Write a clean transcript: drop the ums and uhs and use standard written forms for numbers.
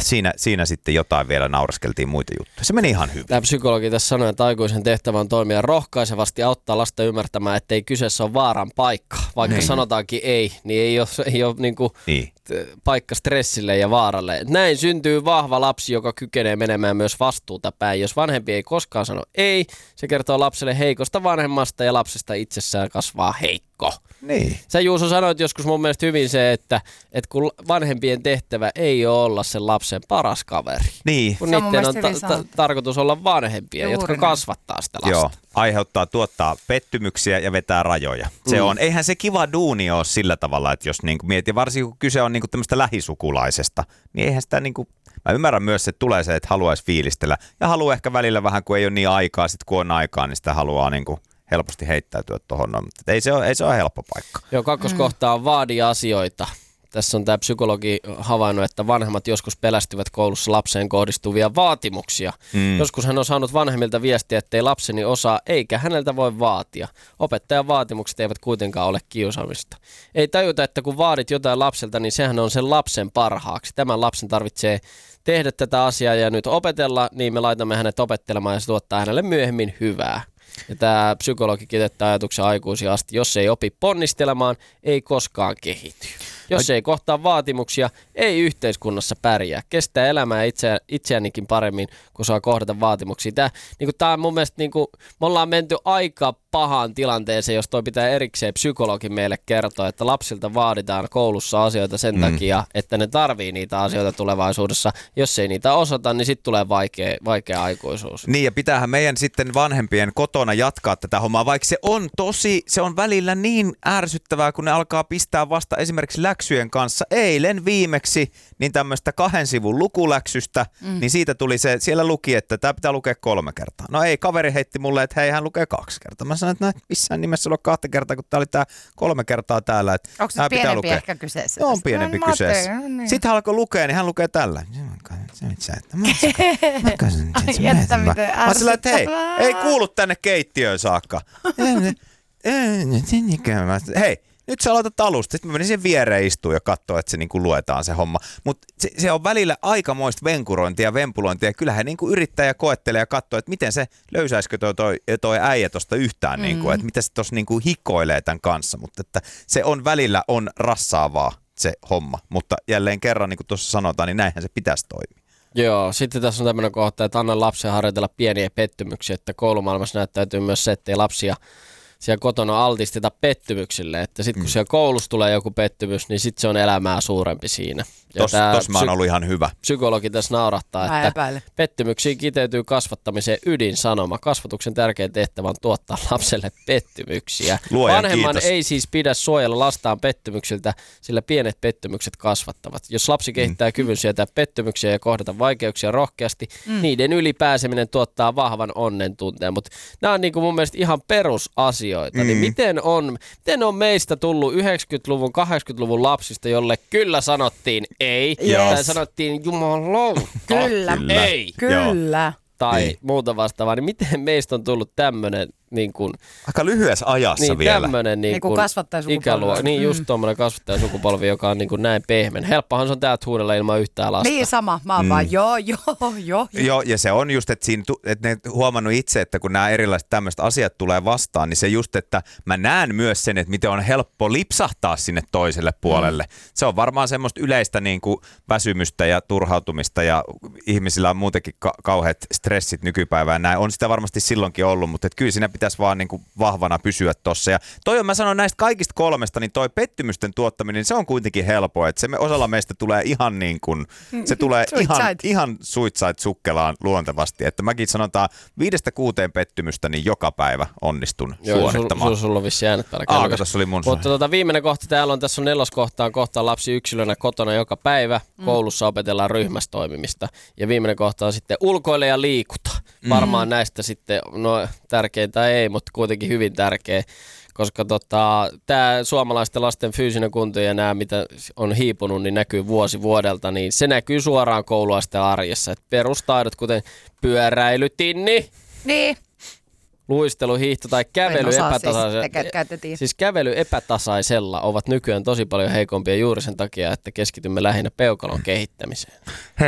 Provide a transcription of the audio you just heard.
siinä sitten jotain vielä nauraskeltiin muita juttuja. Se meni ihan hyvin. Tämä psykologi tässä sanoi, että aikuisen tehtävä on toimia rohkaisevasti ja auttaa lasta ymmärtämään, että ei kyseessä ole vaaran paikka. Vaikka sanotaankin ei, niin ei ole niinku paikka stressille ja vaaralle. Näin syntyy vahva lapsi, joka kykenee menemään myös vastuuta päin. Jos vanhempi ei koskaan sano ei, se kertoo lapselle heikosta vanhemmasta ja lapsesta itsessään kasvaa heikko. Niin. Sä Juuso sanoit joskus mun mielestä hyvin se, että kun vanhempien tehtävä ei ole olla sen lapsen paras kaveri. Niin. Kun niiden on tarkoitus olla vanhempia, jotka kasvattaa sitä lasta. Joo, tuottaa pettymyksiä ja vetää rajoja. Se on, eihän se kiva duuni ole sillä tavalla, että jos niinku mietin, varsinkin kun kyse on niinku tämmöistä lähisukulaisesta, niin eihän sitä niinku, mä ymmärrän myös, että tulee se, että haluaisi fiilistellä ja haluaa ehkä välillä vähän, kun ei ole niin aikaa, sitten kun on aikaa, niin sitä haluaa niinku helposti heittäytyä tuohon, mutta ei se ole helppo paikka. Joo, kakkoskohta on vaadi asioita. Tässä on tämä psykologi havainnut, että vanhemmat joskus pelästyvät koulussa lapseen kohdistuvia vaatimuksia. Joskus hän on saanut vanhemmilta viestiä, ettei lapseni osaa eikä häneltä voi vaatia. Opettajan vaatimukset eivät kuitenkaan ole kiusaamista. Ei tajuta, että kun vaadit jotain lapselta, niin sehän on sen lapsen parhaaksi. Tämän lapsen tarvitsee tehdä tätä asiaa ja nyt opetella, niin me laitamme hänet opettelemaan ja se tuottaa hänelle myöhemmin hyvää. Ja tämä psykologi kiteyttää ajatuksen aikuisia asti, jos ei opi ponnistelemaan, ei koskaan kehity. Jos ei kohtaa vaatimuksia, ei yhteiskunnassa pärjää. Kestää elämää itseänikin paremmin, kun saa kohdata vaatimuksia. Tämä on mun mielestä, me ollaan menty aika pahaan tilanteeseen, jos toi pitää erikseen psykologi meille kertoa, että lapsilta vaaditaan koulussa asioita sen takia, että ne tarvii niitä asioita tulevaisuudessa. Jos ei niitä osata, niin sitten tulee vaikea aikuisuus. Niin, ja pitäähän meidän sitten vanhempien kotona jatkaa tätä hommaa, vaikka se on välillä niin ärsyttävää, kun ne alkaa pistää vasta esimerkiksi läksyjen kanssa. Eilen viimeksi niin tämmöistä 2 sivun lukuläksystä, niin siitä tuli se, siellä luki, että tämä pitää lukea 3 kertaa. No ei, kaveri heitti mulle, että hei, hän lukee 2 kertaa. Mä sanoin, että missään nimessä lue 2 kertaa, kun tämä oli tämä 3 kertaa täällä. Onko se pienempi ehkä kyseessä? On pienempi kyseessä. Niin. Sitten hän alkoi lukea, niin hän lukee tällä. Mä sanoin, että hei, ei kuulu tänne keittiöön saakka. Hei, nyt sä aloitat alusta. Sitten mä menin sen viereen istuun ja katsoin, että se niinku luetaan se homma. Mutta se on välillä aikamoista venkurointia ja vempulointia. Kyllä hän niinku yrittää ja koettelee ja katsoo, että miten se löysäisikö toi äijä tosta yhtään. Niinku, että miten se tossa niinku hikoilee tämän kanssa. Mutta että se on välillä rassaavaa se homma. Mutta jälleen kerran, niin kuin tuossa sanotaan, niin näinhän se pitäisi toimia. Joo, sitten tässä on tämmöinen kohta, että anna lapsen harjoitella pieniä pettymyksiä, että koulumaailmassa näyttäytyy myös se, ettei lapsia siellä kotona altisteta pettymyksille, että sitten kun siellä koulussa tulee joku pettymys, niin sitten se on elämää suurempi siinä. Tossa mä oon ollut ihan hyvä. Psykologi tässä naurahtaa, että pettymyksiin kiteytyy kasvattamiseen ydinsanoma. Kasvatuksen tärkein tehtävä on tuottaa lapselle pettymyksiä. Vanhemman ei siis pidä suojella lastaan pettymyksiltä, sillä pienet pettymykset kasvattavat. Jos lapsi kehittää kyvyn sietää pettymyksiä ja kohdata vaikeuksia rohkeasti, niiden ylipääseminen tuottaa vahvan onnen tunteen. Mutta nämä on mun mielestä ihan perusasioita. Niin miten on meistä tullut 90-luvun, 80-luvun lapsista, jolle kyllä sanottiin ei. Tai sanottiin jumalauta. Kyllä. Ei. Kyllä. Tai muuta vastaavaa. Niin miten meistä on tullut tämmöinen aika lyhyessä ajassa vielä. Tämmöinen kasvattajasukupolvi. Niin just tuommoinen kasvattajasukupolvi, joka on näin pehmeä. Helppohan se on täältä huudella ilman yhtään lasta. Niin sama. Mä oon vaan joo. Joo, ja se on just, että ne huomannut itse, että kun nämä erilaiset tämmöiset asiat tulee vastaan, niin se just, että mä näen myös sen, että miten on helppo lipsahtaa sinne toiselle puolelle. Se on varmaan semmoista yleistä väsymystä ja turhautumista ja ihmisillä on muutenkin kauheat stressit nykypäivään. Näin on sitä varmasti silloinkin ollut, mutta kyllä siinä pitäisi vaan vahvana pysyä tossa. Ja mä sanon näistä kaikista 3, niin toi pettymysten tuottaminen, se on kuitenkin helppoa. Että osalla meistä tulee ihan se tulee ihan suitsait sukkelaan luontevasti. Että mäkin sanotaan 5-6 pettymystä, niin joka päivä onnistun suorittamaan. Sulla on vissi äänet päällä. Tässä oli mun Mutta viimeinen kohta täällä on, tässä on 4. kohtaa lapsi yksilönä kotona joka päivä. Koulussa opetellaan ryhmässä toimimista. Ja viimeinen kohta on sitten ulkoile ja liikuta. Varmaan näistä sitten, tärkeintä ei, mutta kuitenkin hyvin tärkeä, koska tämä suomalaisten lasten fyysinen kunto ja nämä, mitä on hiipunut, niin näkyy vuosi vuodelta, niin se näkyy suoraan kouluasteen arjessa. Et perustaidot, kuten pyöräily, tinni, luistelu, hiihto tai kävely kävely epätasaisella ovat nykyään tosi paljon heikompia juuri sen takia, että keskitymme lähinnä peukalon kehittämiseen.